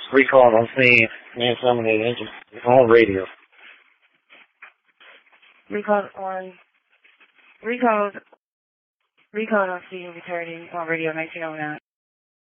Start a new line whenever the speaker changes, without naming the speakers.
Recall on scene, man terminated engine on radio.
Recall on scene returning on radio 1909.